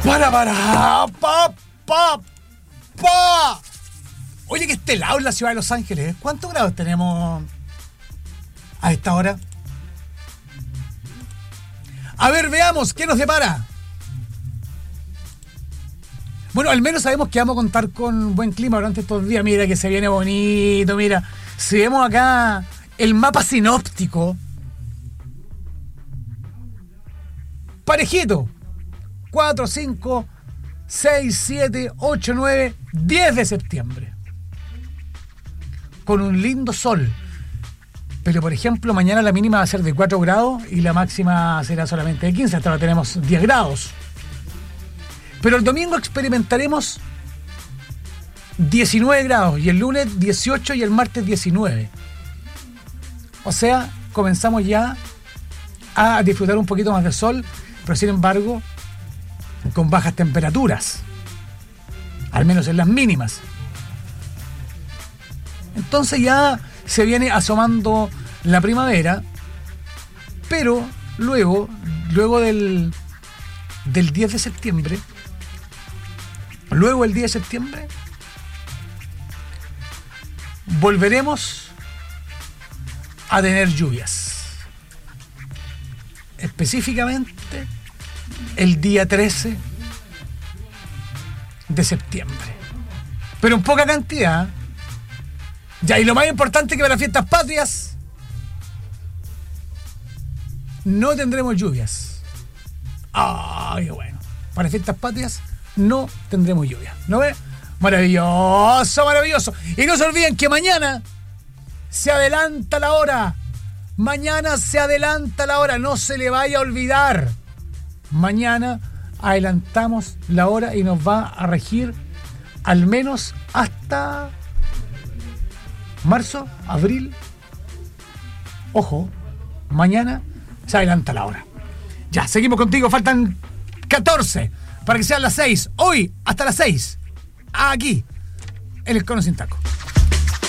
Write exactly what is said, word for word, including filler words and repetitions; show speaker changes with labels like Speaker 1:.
Speaker 1: Para, para, pa, pa, pa. Oye, que esté helado en la ciudad de Los Ángeles. ¿Cuántos grados tenemos a esta hora? A ver, veamos, ¿qué nos depara? Bueno, al menos sabemos que vamos a contar con buen clima durante estos días. Mira que se viene bonito, mira. Si vemos acá el mapa sinóptico, parejito. cuatro, cinco, seis, siete, ocho, nueve, diez de septiembre. Con un lindo sol. Pero, por ejemplo, mañana la mínima va a ser de cuatro grados y la máxima será solamente de quince. Hasta ahora tenemos diez grados. Pero el domingo experimentaremos diecinueve grados y el lunes dieciocho y el martes diecinueve. O sea, comenzamos ya a disfrutar un poquito más de sol, pero sin embargo con bajas temperaturas, al menos en las mínimas. Entonces ya se viene asomando la primavera, pero luego, luego del, del diez de septiembre, luego el diez de septiembre, volveremos a tener lluvias. Específicamente el día trece de septiembre. Pero en poca cantidad. Ya, y lo más importante que para las fiestas patrias no tendremos lluvias. Ay, qué bueno. Para las fiestas patrias no tendremos lluvia. ¿No ve? Maravilloso, maravilloso. Y no se olviden que mañana se adelanta la hora. Mañana se adelanta la hora. No se le vaya a olvidar. Mañana adelantamos la hora y nos va a regir al menos hasta marzo, abril. Ojo, mañana se adelanta la hora. Ya, seguimos contigo. Faltan catorce para que sean las seis. Hoy hasta las seis. Aquí, en el Cono Sin Taco.